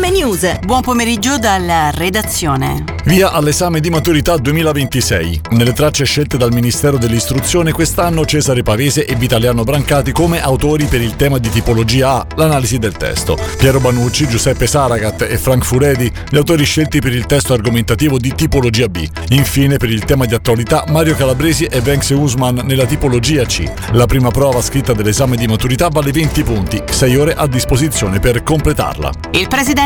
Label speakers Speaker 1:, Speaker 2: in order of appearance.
Speaker 1: News.
Speaker 2: Buon pomeriggio dalla redazione.
Speaker 3: Via all'esame di maturità 2026. Nelle tracce scelte dal Ministero dell'Istruzione quest'anno Cesare Pavese e Vitaliano Brancati come autori per il tema di tipologia A, l'analisi del testo. Piero Banucci, Giuseppe Saragat e Frank Furedi, gli autori scelti per il testo argomentativo di tipologia B. Infine, per il tema di attualità, Mario Calabresi e Banks Usman nella tipologia C. La prima prova scritta dell'esame di maturità vale 20 punti, 6 ore a disposizione per completarla.
Speaker 2: Il presidente